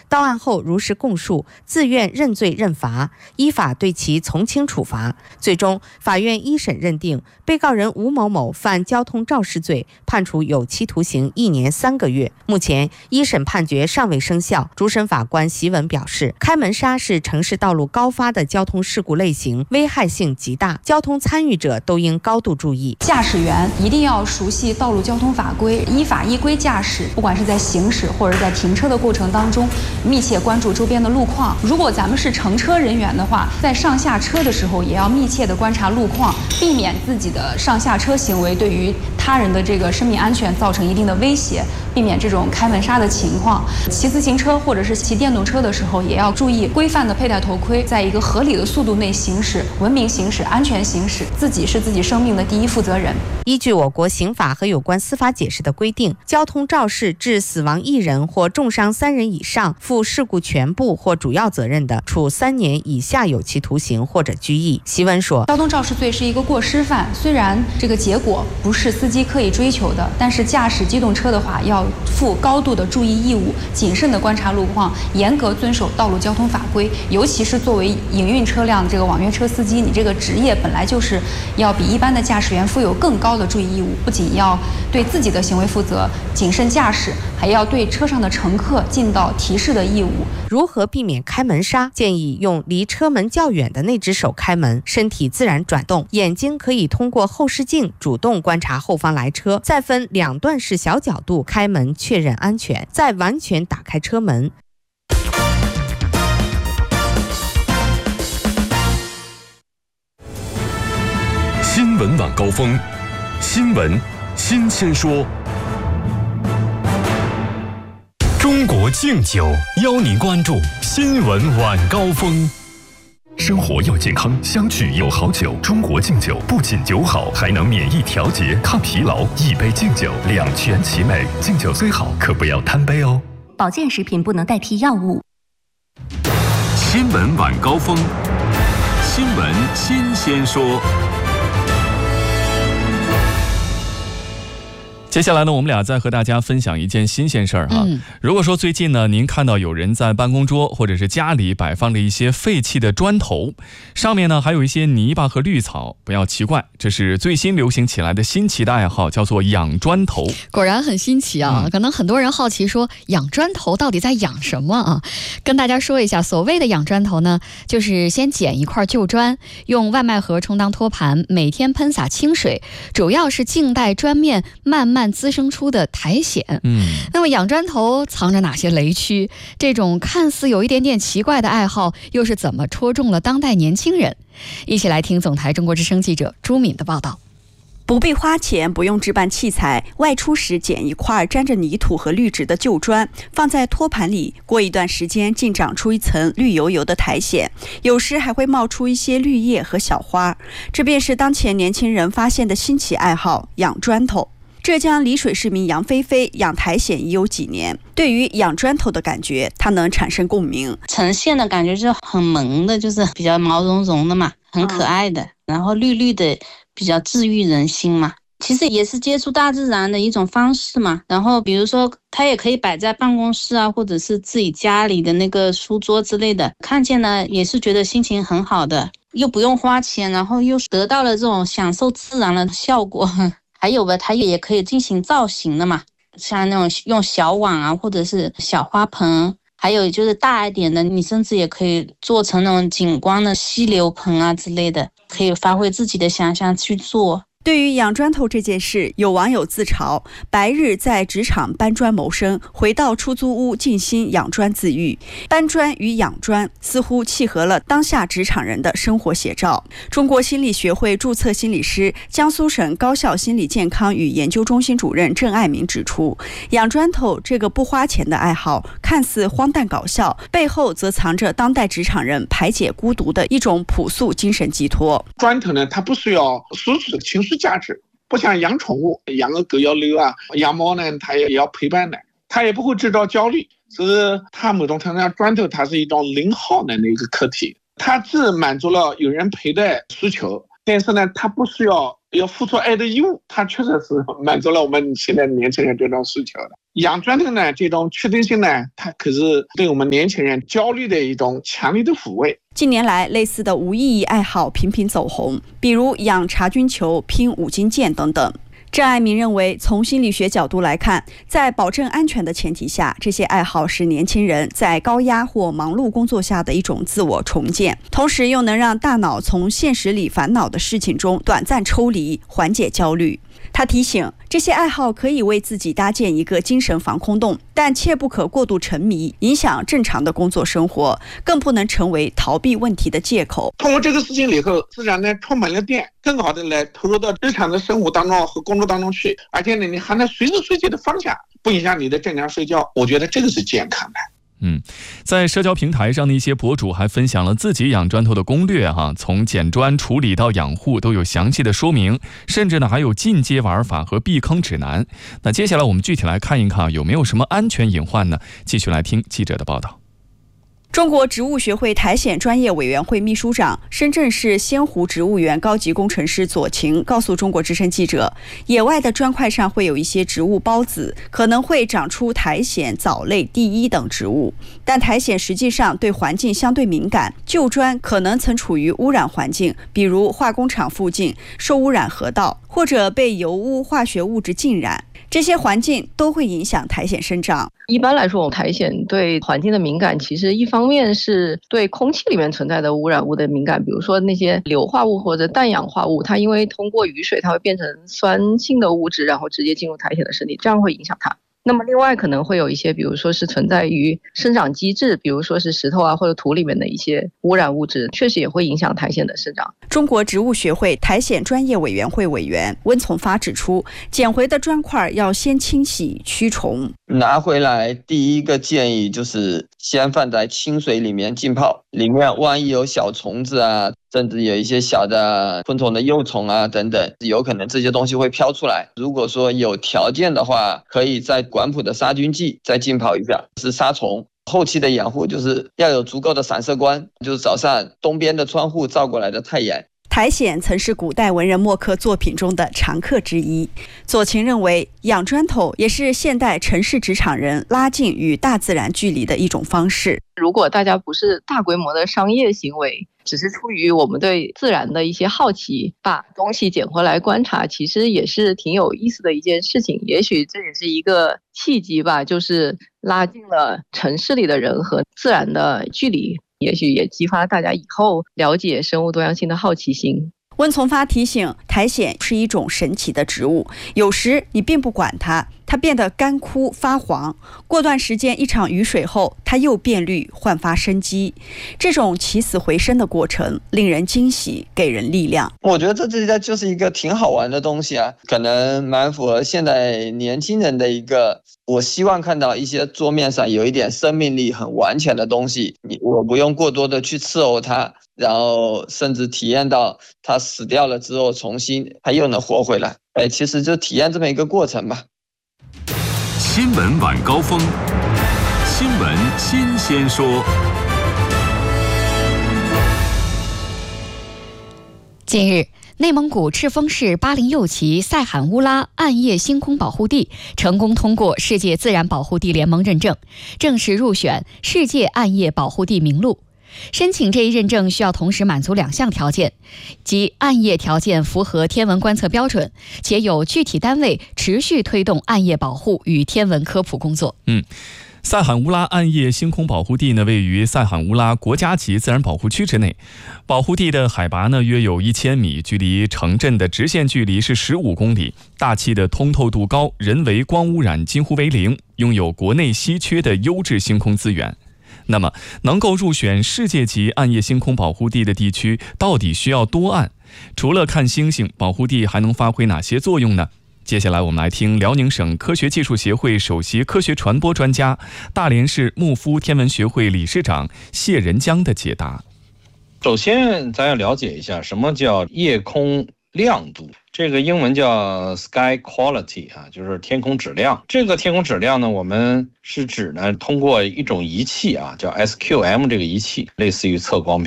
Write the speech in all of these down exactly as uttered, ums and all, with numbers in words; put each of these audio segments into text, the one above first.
到案后如实供述，自愿认罪认罚，依法对其从轻处罚。最终，法院一审认定被告人吴某某犯交通肇事罪，判处有期徒刑一年三个月。目前一审判决尚未生效。主审法官席文表示，开门杀是城市道路高发的交通事故类型，危害性极大，交通参与者都应高度注意。 驾驶员一定要熟悉道路交通法规，依法依规驾驶，不管是在行驶或者在停车的过程当中，密切关注周边的路况。如果咱们是乘车人员的话，在上下车的时候也要密切的观察路况，避免自己的上下车行为对于他人的这个生命安全造成一定的威胁，避免这种开门杀的情况。骑自行车或者是骑电动车的时候，也要注意规范的佩戴头盔，在一个合理的速度内行驶，文明行驶，安全行驶，自己是自己生命的第一负责人。 依据我国刑法和有关司法解释的规定，交通肇事致死亡一人或重伤三人以上，负事故全部或主要责任的，处三年以下有期徒刑或者拘役。席文说， 交通肇事罪是一个过失犯，虽然这个结果不是司机刻意追求的，但是驾驶机动车的话，要负高度的注意义务，谨慎的观察路况，严格遵守道路交通法规。尤其是作为营运车辆这个网约车司机，你这个职业本来就是要比一般的驾驶员负有更高的注意义务，不仅要对自己的行为负责，谨慎驾驶，还要对车上的乘客尽到提示的义务。 如何避免开门杀？建议用离车门较远的那只手开门，身体自然转动，眼睛可以通过后视镜主动观察后方来车，再分两段式小角度开门确认安全，再完全打开车门。 新闻晚高峰，新闻新鲜说。中国敬酒邀您关注新闻晚高峰。生活要健康，相聚有好酒。中国敬酒不仅酒好，还能免疫调节、抗疲劳。一杯敬酒，两全其美。敬酒虽好，可不要贪杯哦。 保健食品不能代替药物。 新闻晚高峰，新闻新鲜说。 接下来呢，我们俩再和大家分享一件新鲜事儿哈。嗯、如果说最近呢，您看到有人在办公桌或者是家里摆放着一些废弃的砖头，上面呢还有一些泥巴和绿草，不要奇怪，这是最新流行起来的新奇的爱好，叫做养砖头。 果然很新奇啊！嗯、可能很多人好奇说，养砖头到底在养什么啊？跟大家说一下，所谓的养砖头呢，就是先捡一块旧砖，用外卖盒充当托盘，每天喷洒清水，主要是静待砖面慢慢滋生出的苔藓。嗯，那么养砖头藏着哪些雷区？这种看似有一点点奇怪的爱好，又是怎么戳中了当代年轻人？一起来听总台中国之声记者朱敏的报道。 不必花钱，不用置办器材，外出时捡一块沾着泥土和绿植的旧砖，放在托盘里，过一段时间竟长出一层绿油油的苔藓，有时还会冒出一些绿叶和小花。这便是当前年轻人发现的新奇爱好——养砖头。浙江丽水市民杨菲菲养苔藓已有几年，对于养砖头的感觉，她能产生共鸣。 呈现的感觉就是很萌的，就是比较毛茸茸的嘛，很可爱的，嗯、然后绿绿的，比较治愈人心嘛。其实也是接触大自然的一种方式嘛。然后比如说它也可以摆在办公室啊，或者是自己家里的那个书桌之类的，看见呢也是觉得心情很好的，又不用花钱，然后又得到了这种享受自然的效果。还有吧，它也可以进行造型的嘛，像那种用小碗啊，或者是小花盆，还有就是大一点的，你甚至也可以做成那种景观的溪流盆啊之类的，可以发挥自己的想象去做。 对于养砖头这件事，有网友自嘲，白日在职场搬砖谋生，回到出租屋静心养砖自愈。搬砖与养砖似乎契合了当下职场人的生活写照。中国心理学会注册心理师、江苏省高校心理健康与研究中心主任郑爱民指出，养砖头这个不花钱的爱好看似荒诞搞笑，背后则藏着当代职场人排解孤独的一种朴素精神寄托。 砖头呢，它不需要实质的情绪价值，不像养宠物，养个狗要遛啊，养猫呢它也要陪伴的，它也不会制造焦虑。所以它某种程度上，砖头它是一种零耗能的一个课题，它既满足了有人陪的需求， 但是呢，它不需要要付出爱的义务，它确实是满足了我们现在年轻人这种需求的。养砖头呢，这种确定性呢，它可是对我们年轻人焦虑的一种强烈的抚慰。 近年来，类似的无意义爱好频频走红，比如养茶菌球、拼五金件等等。郑爱民认为，从心理学角度来看，在保证安全的前提下，这些爱好是年轻人在高压或忙碌工作下的一种自我重建，同时又能让大脑从现实里烦恼的事情中短暂抽离，缓解焦虑。他提醒，这些爱好可以为自己搭建一个精神防空洞，但切不可过度沉迷，影响正常的工作生活，更不能成为逃避问题的借口。 通过这个事情以后，自然呢充满了电，更好的来投入到日常的生活当中和工作当中去，而且呢，你还能随时随地的放下，不影响你的正常睡觉。我觉得这个是健康的。 嗯，在社交平台上的一些博主还分享了自己养砖头的攻略哈，从捡砖处理到养护都有详细的说明，甚至呢还有进阶玩法和避坑指南。那接下来我们具体来看一看有没有什么安全隐患呢？继续来听记者的报道。 中国植物学会苔藓专业委员会秘书长、深圳市仙湖植物园高级工程师左晴告诉中国之声记者，野外的砖块上会有一些植物孢子，可能会长出苔藓、藻类、地衣等植物，但苔藓实际上对环境相对敏感，旧砖可能曾处于污染环境，比如化工厂附近、受污染河道，或者被油污、化学物质浸染。这些环境都会影响苔藓生长。 一般来说，我们苔藓对环境的敏感，其实一方面是对空气里面存在的污染物的敏感，比如说那些硫化物或者氮氧化物，它因为通过雨水，它会变成酸性的物质，然后直接进入苔藓的身体，这样会影响它。那么另外可能会有一些，比如说是存在于生长机制，比如说是石头啊或者土里面的一些污染物质，确实也会影响苔藓的生长。 中国植物学会苔藓专业委员会委员温从发指出，捡回的砖块要先清洗驱虫。 拿回来第一个建议就是先放在清水里面浸泡，里面万一有小虫子啊，甚至有一些小的昆虫的幼虫啊等等，有可能这些东西会飘出来。如果说有条件的话，可以在管谱的杀菌剂再浸泡一下，是杀虫。后期的养护就是要有足够的散射光，就是早上东边的窗户照过来的太阳。 苔藓曾是古代文人墨客作品中的常客之一。左晴认为，养砖头也是现代城市职场人拉近与大自然距离的一种方式。 如果大家不是大规模的商业行为，只是出于我们对自然的一些好奇，把东西捡回来观察，其实也是挺有意思的一件事情。也许这也是一个契机吧，就是拉近了城市里的人和自然的距离，也许也激发大家以后了解生物多样性的好奇心。 温从发提醒，苔藓是一种神奇的植物，有时你并不管它，它变得干枯发黄，过段时间一场雨水后，它又变绿焕发生机。这种起死回生的过程令人惊喜，给人力量。 我觉得这这就是一个挺好玩的东西啊，可能蛮符合现在年轻人的一个，我希望看到一些桌面上有一点生命力很完全的东西，你我不用过多的去伺候它，然后甚至体验到它死掉了之后重新它又能活回来。哎，其实就体验这么一个过程吧。 新闻晚高峰，新闻新鲜说。 近日，内蒙古赤峰市巴林右旗塞罕乌拉暗夜星空保护地成功通过世界自然保护地联盟认证，正式入选世界暗夜保护地名录。申请这一认证需要同时满足两项条件，即暗夜条件符合天文观测标准，且有具体单位持续推动暗夜保护与天文科普工作。 嗯。塞罕乌拉暗夜星空保护地呢，位于塞罕乌拉国家级自然保护区之内。保护地的海拔呢约有一千米，距离城镇的直线距离是十五公里，大气的通透度高，人为光污染几乎为零，拥有国内稀缺的优质星空资源。那么，能够入选世界级暗夜星空保护地的地区，到底需要多暗？除了看星星，保护地还能发挥哪些作用呢？接下来我们来听辽宁省科学技术协会首席科学传播专家、大连市牧夫天文学会理事长谢仁江的解答。 首先咱要了解一下什么叫夜空亮度，这个英文叫 sky quality 啊，就是天空质量。这个天空质量呢，我们是指呢通过一种仪器啊，叫 S Q M 这个仪器，类似于测光表。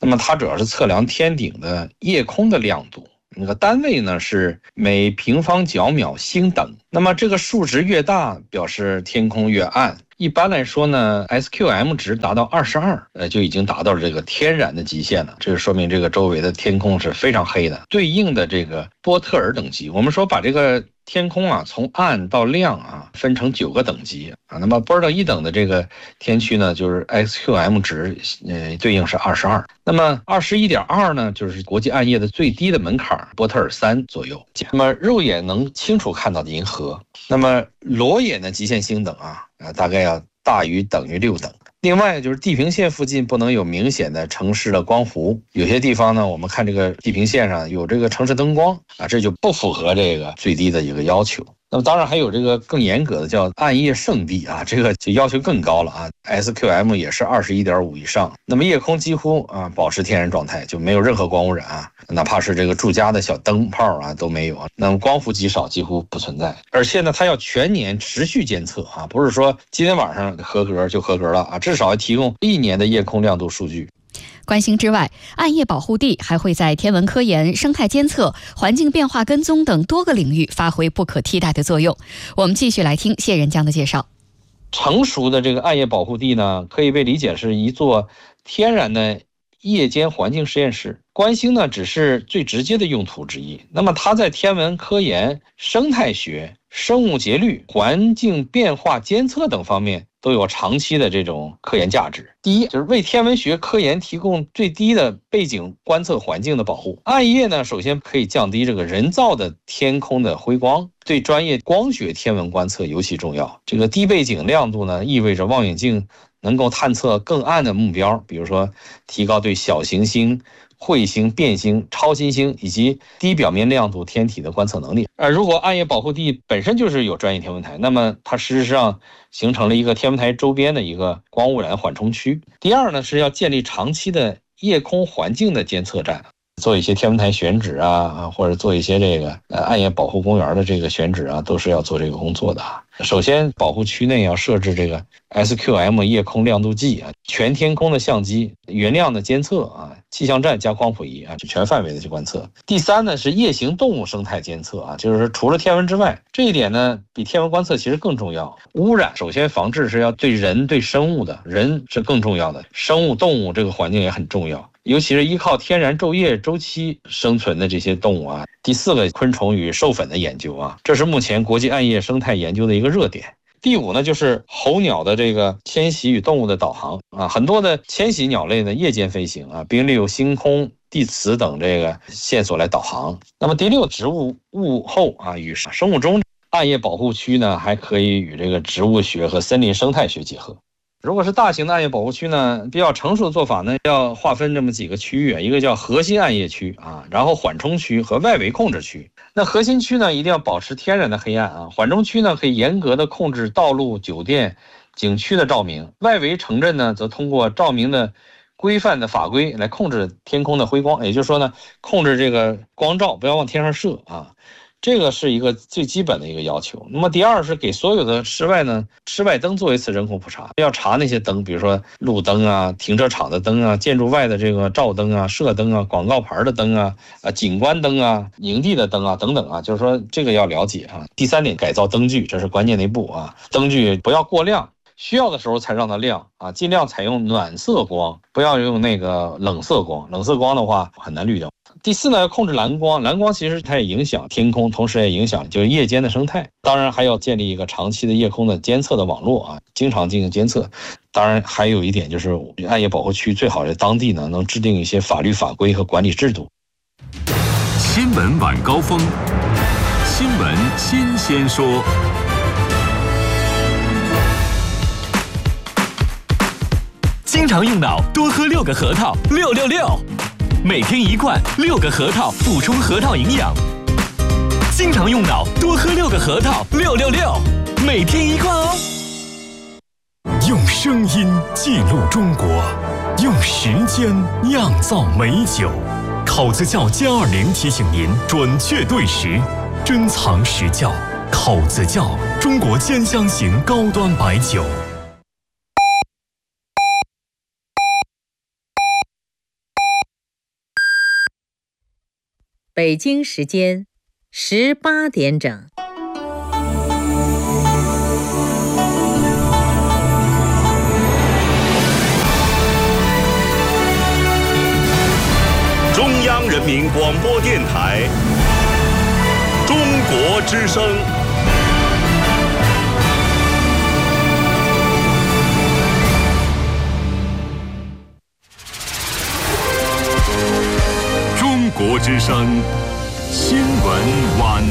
那么它主要是测量天顶的夜空的亮度，那个单位呢是每平方角秒星等。那么这个数值越大，表示天空越暗。一般来说呢 ，S Q M 值达到二十二，呃，就已经达到了这个天然的极限了。这就说明这个周围的天空是非常黑的。对应的这个波特尔等级，我们说把这个天空啊从暗到亮啊分成九个等级啊。那么波特尔一等的这个天区呢，就是 S Q M 值，呃，对应是二十二。那么二十一点二呢，就是国际暗夜的最低的门槛，波特尔三左右。那么肉眼能清楚看到的银河，那么裸眼的极限星等啊。啊，大概要大于等于六等。另外就是地平线附近不能有明显的城市的光弧，有些地方呢，我们看这个地平线上有这个城市灯光啊，这就不符合这个最低的一个要求。那么当然还有这个更严格的叫暗夜圣地啊，这个就要求更高了啊 ，S Q M 也是二十一点五以上。那么夜空几乎啊保持天然状态，就没有任何光污染啊，哪怕是这个住家的小灯泡啊都没有啊。那么光伏极少，几乎不存在。而且呢，它要全年持续监测啊，不是说今天晚上合格就合格了啊，至少要提供一年的夜空亮度数据。 观星之外，暗夜保护地还会在天文科研、生态监测、环境变化跟踪等多个领域发挥不可替代的作用。我们继续来听谢仁江的介绍。 成熟的这个暗夜保护地呢，可以被理解是一座天然的夜间环境实验室。观星呢，只是最直接的用途之一。那么它在天文科研、生态学、生物节律、环境变化监测等方面都有长期的这种科研价值。第一，就是为天文学科研提供最低的背景观测环境的保护。暗夜呢，首先可以降低这个人造的天空的辉光，对专业光学天文观测尤其重要。这个低背景亮度呢，意味着望远镜能够探测更暗的目标，比如说提高对小行星、彗星、变星、超新星以及低表面亮度天体的观测能力。而如果暗夜保护地本身就是有专业天文台，那么它事实上形成了一个天文台周边的一个光污染缓冲区。第二呢，是要建立长期的夜空环境的监测站，做一些天文台选址啊，或者做一些这个呃暗夜保护公园的这个选址啊，都是要做这个工作的。首先，保护区内要设置这个 S Q M 夜空亮度计啊，全天空的相机、原亮的监测啊，气象站加光谱仪啊，全范围的去观测。第三呢，是夜行动物生态监测啊，就是除了天文之外，这一点呢比天文观测其实更重要。污染首先防治是要对人对生物的，人是更重要的，生物动物这个环境也很重要。尤其是依靠天然昼夜周期生存的这些动物啊。第四个，昆虫与授粉的研究啊，这是目前国际暗夜生态研究的一个热点。第五呢，就是候鸟的这个迁徙与动物的导航啊，很多的迁徙鸟类呢夜间飞行啊，并利用星空、地磁等这个线索来导航。那么第六，植物物候啊与生物钟，暗夜保护区呢还可以与这个植物学和森林生态学结合。如果是大型的暗夜保护区呢，比较成熟的做法呢，要划分这么几个区域，一个叫核心暗夜区啊，然后缓冲区和外围控制区。那核心区呢，一定要保持天然的黑暗啊；缓冲区呢，可以严格的控制道路、酒店、景区的照明；外围城镇呢，则通过照明的规范的法规来控制天空的辉光，也就是说呢，控制这个光照不要往天上射啊。这个是一个最基本的一个要求。那么第二是给所有的室外呢，室外灯做一次人工普查，要查那些灯，比如说路灯啊、停车场的灯啊、建筑外的这个照灯啊、射灯啊、广告牌的灯啊、啊景观灯啊、营地的灯啊等等啊，就是说这个要了解啊。第三点，改造灯具，这是关键的一步啊，灯具不要过亮。需要的时候才让它亮啊，尽量采用暖色光，不要用那个冷色光。冷色光的话很难滤掉。第四呢，要控制蓝光，蓝光其实它也影响天空，同时也影响就是夜间的生态。当然还要建立一个长期的夜空的监测的网络啊，经常进行监测。当然还有一点就是暗夜保护区最好在当地呢能制定一些法律法规和管理制度。 新闻晚高峰，新闻新鲜说。经常用脑，多喝六个核桃，六六六。每天一罐，六个核桃，补充核桃营养。经常用脑，多喝六个核桃，六六六。每天一罐哦。用声音记录中国，用时间酿造美酒。考子窖歼二零提醒您准确对时，珍藏实窖。考子窖，中国尖香型高端白酒。 北京时间十八点整。 中央人民广播电台中国之声。中国之声新闻晚